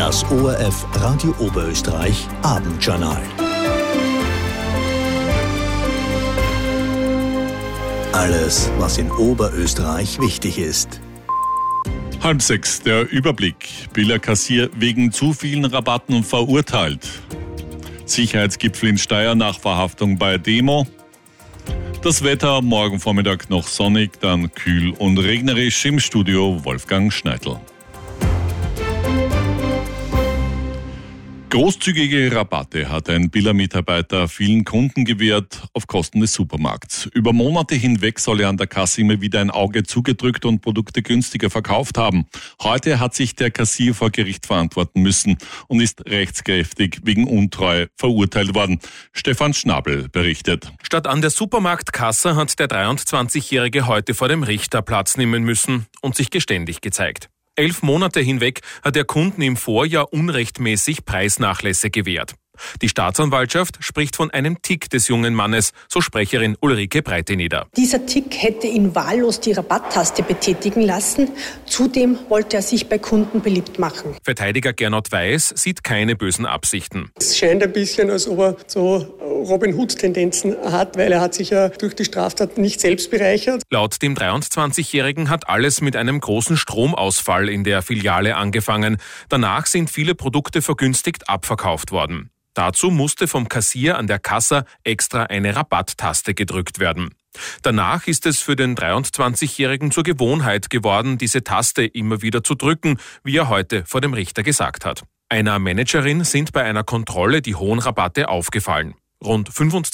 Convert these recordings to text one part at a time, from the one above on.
Das ORF Radio Oberösterreich Abendjournal. Alles, was in Oberösterreich wichtig ist. 5:30, der Überblick. Biller Kassier wegen zu vielen Rabatten verurteilt. Sicherheitsgipfel in Steyr nach Verhaftung bei Demo. Das Wetter morgen Vormittag noch sonnig, dann kühl und regnerisch. Im Studio Wolfgang Schneidl. Großzügige Rabatte hat ein Biller-Mitarbeiter vielen Kunden gewährt auf Kosten des Supermarkts. Über Monate hinweg soll er an der Kasse immer wieder ein Auge zugedrückt und Produkte günstiger verkauft haben. Heute hat sich der Kassier vor Gericht verantworten müssen und ist rechtskräftig wegen Untreue verurteilt worden. Stefan Schnabel berichtet. Statt an der Supermarktkasse hat der 23-Jährige heute vor dem Richter Platz nehmen müssen und sich geständig gezeigt. 11 Monate hinweg hat er Kunden im Vorjahr unrechtmäßig Preisnachlässe gewährt. Die Staatsanwaltschaft spricht von einem Tick des jungen Mannes, so Sprecherin Ulrike Breiteneder. Dieser Tick hätte ihn wahllos die Rabatttaste betätigen lassen. Zudem wollte er sich bei Kunden beliebt machen. Verteidiger Gernot Weiß sieht keine bösen Absichten. Es scheint ein bisschen, als ob er so Robin Hood-Tendenzen hat, weil er hat sich ja durch die Straftat nicht selbst bereichert. Laut dem 23-Jährigen hat alles mit einem großen Stromausfall in der Filiale angefangen. Danach sind viele Produkte vergünstigt abverkauft worden. Dazu musste vom Kassier an der Kasse extra eine Rabatttaste gedrückt werden. Danach ist es für den 23-Jährigen zur Gewohnheit geworden, diese Taste immer wieder zu drücken, wie er heute vor dem Richter gesagt hat. Einer Managerin sind bei einer Kontrolle die hohen Rabatte aufgefallen. Rund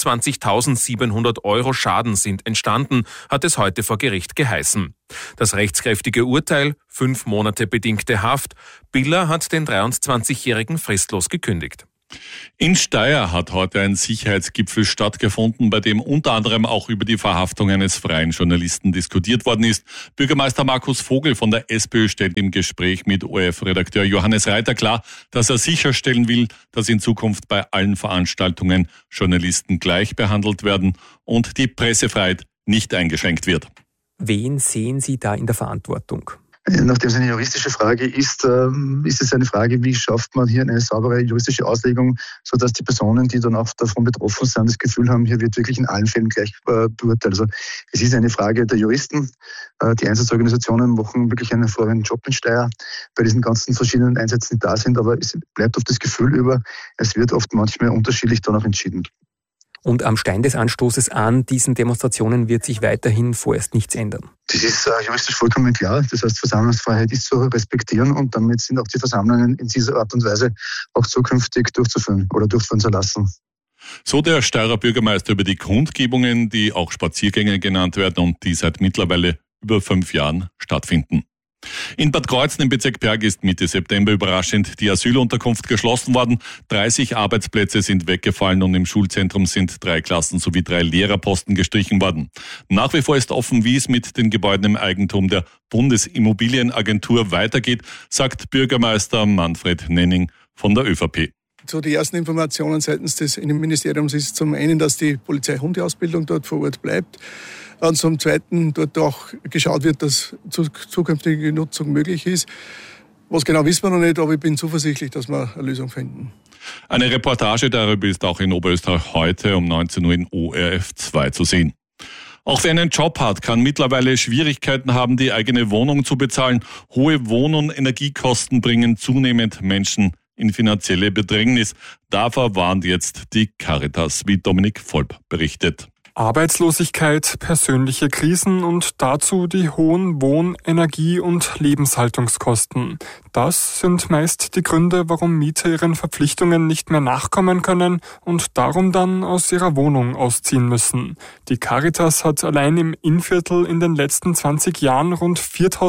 25.700 € Schaden sind entstanden, hat es heute vor Gericht geheißen. Das rechtskräftige Urteil, 5 Monate bedingte Haft. Biller hat den 23-Jährigen fristlos gekündigt. In Steyr hat heute ein Sicherheitsgipfel stattgefunden, bei dem unter anderem auch über die Verhaftung eines freien Journalisten diskutiert worden ist. Bürgermeister Markus Vogel von der SPÖ stellt im Gespräch mit ORF-Redakteur Johannes Reiter klar, dass er sicherstellen will, dass in Zukunft bei allen Veranstaltungen Journalisten gleich behandelt werden und die Pressefreiheit nicht eingeschränkt wird. Wen sehen Sie da in der Verantwortung? Nachdem es eine juristische Frage ist, ist es eine Frage, wie schafft man hier eine saubere juristische Auslegung, sodass die Personen, die dann auch davon betroffen sind, das Gefühl haben, hier wird wirklich in allen Fällen gleich beurteilt. Also es ist eine Frage der Juristen. Die Einsatzorganisationen machen wirklich einen hervorragenden Job in Steyr bei diesen ganzen verschiedenen Einsätzen, die da sind, aber es bleibt oft das Gefühl über, es wird oft manchmal unterschiedlich dann auch entschieden. Und am Stein des Anstoßes an diesen Demonstrationen wird sich weiterhin vorerst nichts ändern. Das ist juristisch vollkommen klar. Das heißt, Versammlungsfreiheit ist zu respektieren und damit sind auch die Versammlungen in dieser Art und Weise auch zukünftig durchzuführen oder durchführen zu lassen. So der Steyrer Bürgermeister über die Kundgebungen, die auch Spaziergänge genannt werden und die seit mittlerweile über 5 Jahren stattfinden. In Bad Kreuzen im Bezirk Perg ist Mitte September überraschend die Asylunterkunft geschlossen worden. 30 Arbeitsplätze sind weggefallen und im Schulzentrum sind 3 Klassen sowie 3 Lehrerposten gestrichen worden. Nach wie vor ist offen, wie es mit den Gebäuden im Eigentum der Bundesimmobilienagentur weitergeht, sagt Bürgermeister Manfred Nenning von der ÖVP. So die ersten Informationen seitens des Innenministeriums ist zum einen, dass die Polizeihundeausbildung dort vor Ort bleibt. Und zum Zweiten dort auch geschaut wird, dass zukünftige Nutzung möglich ist. Was genau wissen wir noch nicht, aber ich bin zuversichtlich, dass wir eine Lösung finden. Eine Reportage darüber ist auch in Oberösterreich heute um 19 Uhr in ORF 2 zu sehen. Auch wer einen Job hat, kann mittlerweile Schwierigkeiten haben, die eigene Wohnung zu bezahlen. Hohe Wohn- und Energiekosten bringen zunehmend Menschen in finanzielle Bedrängnis. Davor warnt jetzt die Caritas, wie Dominik Volp berichtet. Arbeitslosigkeit, persönliche Krisen und dazu die hohen Wohn-, Energie- und Lebenshaltungskosten. Das sind meist die Gründe, warum Mieter ihren Verpflichtungen nicht mehr nachkommen können und darum dann aus ihrer Wohnung ausziehen müssen. Die Caritas hat allein im Innviertel in den letzten 20 Jahren rund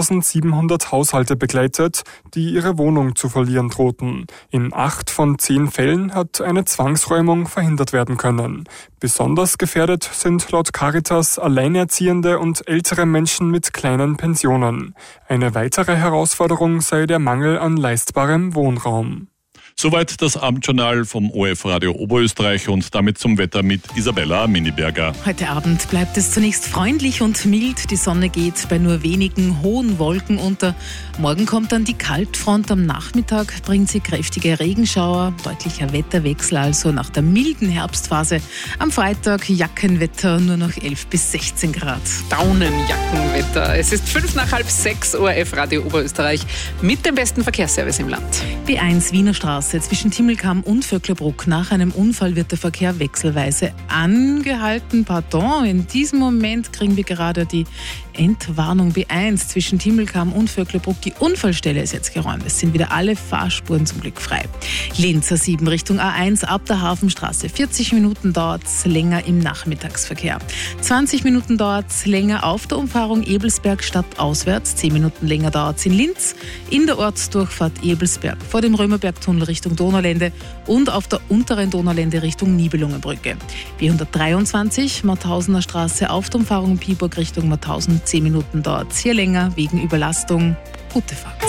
4.700 Haushalte begleitet, die ihre Wohnung zu verlieren drohten. In 8 von 10 Fällen hat eine Zwangsräumung verhindert werden können. Besonders gefährdet sind laut Caritas alleinerziehende und ältere Menschen mit kleinen Pensionen. Eine weitere Herausforderung sei der Mangel an leistbarem Wohnraum. Soweit das Abendjournal vom ORF Radio Oberösterreich und damit zum Wetter mit Isabella Miniberger. Heute Abend bleibt es zunächst freundlich und mild. Die Sonne geht bei nur wenigen hohen Wolken unter. Morgen kommt dann die Kaltfront. Am Nachmittag bringt sie kräftige Regenschauer. Deutlicher Wetterwechsel also nach der milden Herbstphase. Am Freitag Jackenwetter, nur noch 11 bis 16 Grad. Daunenjackenwetter. Es ist 5:05 ORF Radio Oberösterreich mit dem besten Verkehrsservice im Land. B1 Wiener Straße zwischen Timmelkamm und Vöcklerbruck. Nach einem Unfall wird der Verkehr wechselweise angehalten. Pardon, in diesem Moment kriegen wir gerade die Entwarnung. B1 zwischen Timmelkamm und Vöcklerbruck. Die Unfallstelle ist jetzt geräumt. Es sind wieder alle Fahrspuren zum Glück frei. Linz A7 Richtung A1 ab der Hafenstraße. 40 Minuten dauert es länger im Nachmittagsverkehr. 20 Minuten dauert es länger auf der Umfahrung Ebelsberg stadtauswärts. 10 Minuten länger dauert es in Linz. In der Ortsdurchfahrt Ebelsberg vor dem Römerbergtunnel Richtung Donaulände und auf der unteren Donaulände Richtung Nibelungenbrücke. B123 Mauthausener Straße auf der Umfahrung Piburg Richtung Mauthausen. 10 Minuten dauert es hier länger wegen Überlastung. Gute Fahrt.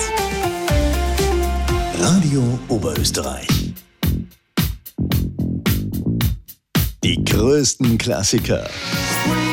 Radio Oberösterreich. Die größten Klassiker.